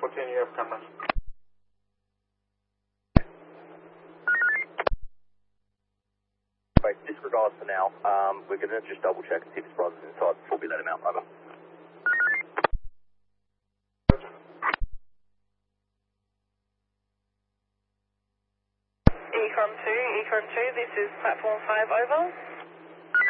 14, you have cameras. Right, disregard for now. We're going to just double check and see if his brother's inside before we let him out. Over. Econ 2, this is platform 5, over.